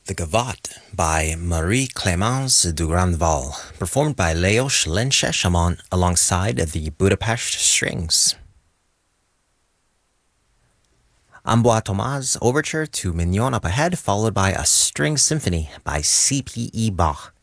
The Gavotte by Marie-Clémence du Grandval, performed by Leos Lenche-Chamon alongside the Budapest Strings. Ambroise Thomas' Overture to Mignon Up Ahead, followed by a String Symphony by C.P.E. Bach.